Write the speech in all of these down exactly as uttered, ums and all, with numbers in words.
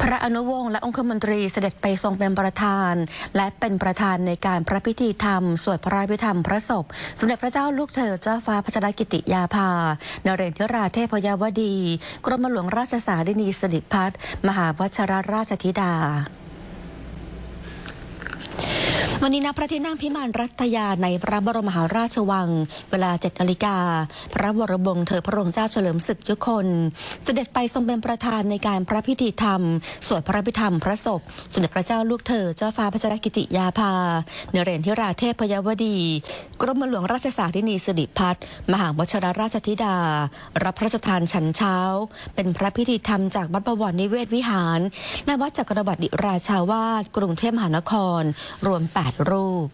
ระอนุวงศ์และองคมนตรีเสด็จไปทรงเป็นประธานและเป็นประธานในการพระพิธีธรรมสวดพระพิธรรมพระศพสมเด็จพระเจ้าลูกเธอเจ้าฟ้าพัชรกิติยาภานเรศวราเทพยวดีกรมหลวงราชสารินีสิริพัฒน์มหาวชิรราชธิดาวันนี้ณพระที่นั่งพิมานรัตยาในพระบรมมหาราชวังเวลาเจ็ดนาฬิกาพระวรวงศ์เธอพระองค์เจ้าเฉลิมศึกยุคลเสด็จไปทรงเป็นประธานในการพระพิธีธรรมสวดพระพิธรรมพระศพสมเด็จพระเจ้าลูกเธอเจ้าฟ้าพัชรกิติยาภานเรศวราเทพยวดีกรมหลวงราชสารินีสิริพัฒน์มหาวชิรราชธิดารับพระราชทานฉันเช้าเป็นพระพิธีธรรมจากวัดบวรนิเวศวิหารณวัดจักรวรรดิราชาวาสกรุงเทพมหานครรวมแปดรูป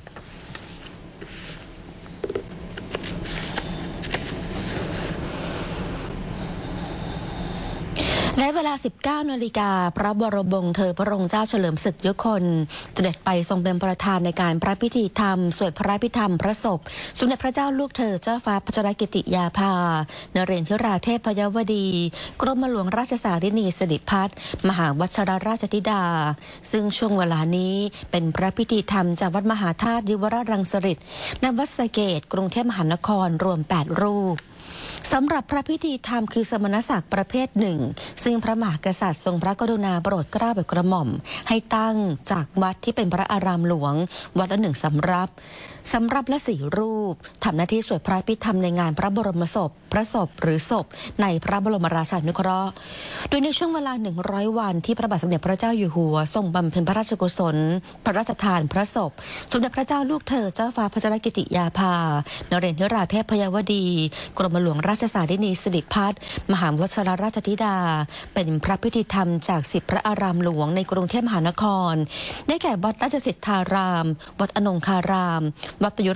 และเวลา สิบเก้านาฬิกาพระบรมวงศ์เธอพระองค์เจ้าเฉลิมศึกยุคลเสด็จไปทรงเป็นประธานในการพระพิธีธรรมสวดพระพิธรรมพระศพสมเด็จพระเจ้าลูกเธอเจ้าฟ้าพัชรกิติยาภานเรศวราเทพยวดีกรมหลวงราชสารินีสิริพัฒน์มหาวชิรราชธิดาซึ่งช่วงเวลานี้เป็นพระพิธีธรรมจากวัดมหาธาตุยุวราชรังสฤษฎ์ณวัดสะเกษกรุงเทพมหานครรวมแปดรูปสำหรับพระพิธีธรรมคือสมณศักดิ์ประเภทหนึ่งซึ่งพระมหากษัตริย์ทรงพระกรุณาโปรดเกล้าแบบกระหม่อมให้ตั้งจากวัดที่เป็นพระอารามหลวงวัดละหนึ่งสำรับสำรับและสี่รูปทำหน้าที่สวดพระพิธรรมในงานพระบรมศพพระศพหรือศพในพระบรมราชานุเคราะห์โดยในช่วงเวลาหนึ่งร้อยวันที่พระบาทสมเด็จพระเจ้าอยู่หัวทรงบำเพ็ญพระราชกุศลพระราชทานพระศพสมเด็จพระเจ้าลูกเธอเจ้าฟ้าพัชรกิติยาภานเรศวราเทพยวดีกรมหลวงราชสารินีสิริพัฒน์มหาวชิรราชธิดาเป็นพระพิธีธรรมจากสิบพระอารามหลวงในกรุงเทพมหานครได้แก่วัดราชสิทธารามวัดอนงคารามวัดประยุร